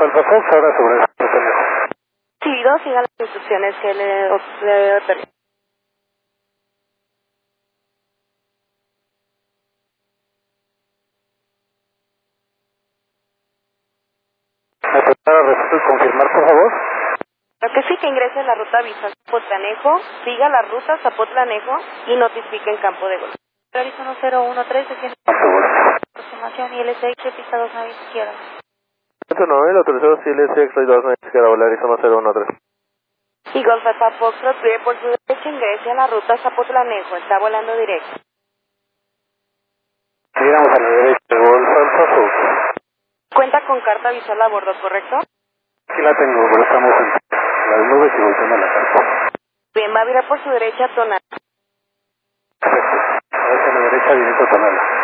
Alfa Fox, ahora sobre el pendejo. Sí, 2, siga las instrucciones que le permiten. ¿Me puede confirmar, por favor? Lo que sí, que ingrese en la ruta Visa Zapotlanejo, siga la ruta Zapotlanejo y notifique en campo de gol. Horizon 013, desciende Campo de gol. aproximación ILSX, pista 2 9 izquierda. 109, autorizado CLSX 2 izquierda, volar Arizona 013. Y Golf Alfa Foxtrot, pide por su derecha, ingrese a la ruta Zapotlanejo, está volando directo. Miramos a la derecha, Golf Alfa Fox. Cuenta con carta visual a bordo, ¿correcto? Aquí la tengo, pero estamos en las nubes y volteando la carta. Bien, va a virar por su derecha, Tonal. Perfecto. A ver, a la derecha, directo Tonala.